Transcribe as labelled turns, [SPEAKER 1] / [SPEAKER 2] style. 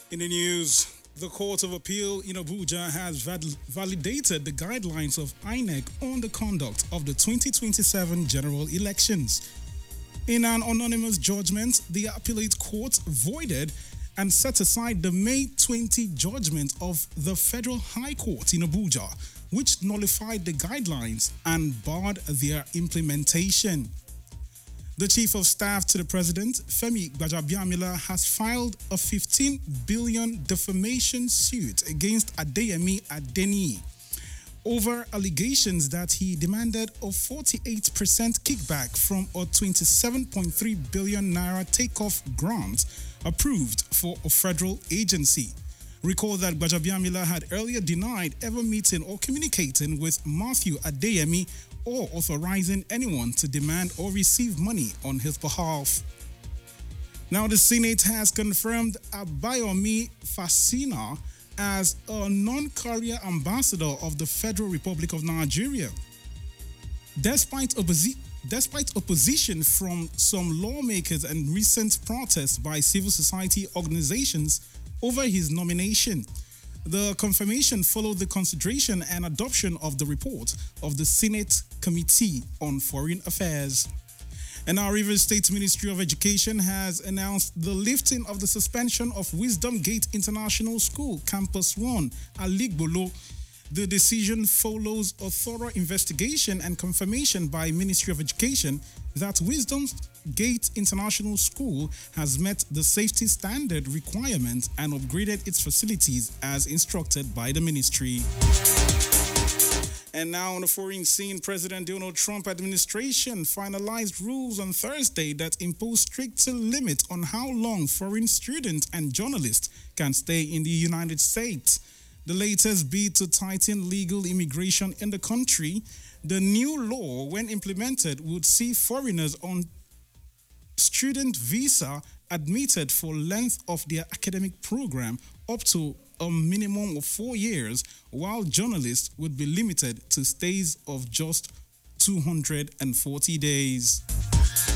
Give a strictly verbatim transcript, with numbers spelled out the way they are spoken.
[SPEAKER 1] In the news, the Court of Appeal in Abuja has val- validated the guidelines of I N E C on the conduct of the twenty twenty-seven general elections. In an anonymous judgment, the appellate court voided and set aside the May twentieth judgment of the Federal High Court in Abuja, which nullified the guidelines and barred their implementation. The Chief of Staff to the President, Femi Gbajabiamila, has filed a fifteen billion defamation suit against Adeyemi Adeniyi over allegations that he demanded a forty-eight percent kickback from a twenty-seven point three billion naira takeoff grant approved for a federal agency. Recall that Gbajabiamila had earlier denied ever meeting or communicating with Matthew Adeyemi or authorizing anyone to demand or receive money on his behalf. Now, the Senate has confirmed Abayomi Fasina as a non-career ambassador of the Federal Republic of Nigeria. Despite, opposi- despite opposition from some lawmakers and recent protests by civil society organizations over his nomination, the confirmation followed the consideration and adoption of the report of the Senate Committee on Foreign Affairs. And our Rivers State Ministry of Education has announced the lifting of the suspension of Wisdom Gate International School, Campus one, Aligbolo. The decision follows a thorough investigation and confirmation by Ministry of Education that Wisdom Gate International School has met the safety standard requirements and upgraded its facilities as instructed by the ministry. And now on the foreign scene, President Donald Trump administration finalized rules on Thursday that impose stricter limits on how long foreign students and journalists can stay in the United States. The latest bid to tighten legal immigration in the country, the new law, when implemented, would see foreigners on student visa admitted for length of their academic program up to a minimum of four years, while journalists would be limited to stays of just two hundred forty days.